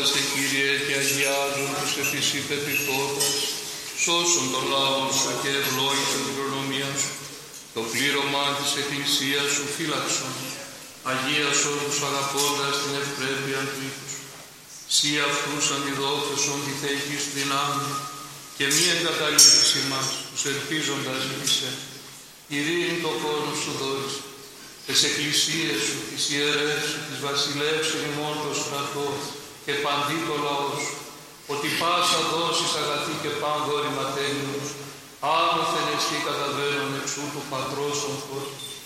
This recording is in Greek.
σε Κύριε και αγιάζον τους επί σοι πεποιθόντας, σώσον τον λαό σου και ευλόγησον την προνομία σου, το πλήρωμα της Εκκλησίας σου φύλαξον, αγίασον τους αγαπώντας την ευπρέπεια του οίκου σου. Συ αυτούς αντιδόθεσον τη θεϊκής δυνάμει και μη εγκαταλείψει μας, τους ελπίζοντας επί σε. Ειρήνη το κόσμο σου δώσει, τις εκκλησίες σου, τις ιερές σου, τις βασιλεύς ημών το στρατό και παντί το λαό σου, ότι πάσα δώσεις αγαθή και παν δώρημα τέλειος, άνωθεν εστί καταβαίνον εξού του Πατρός των κόσμων.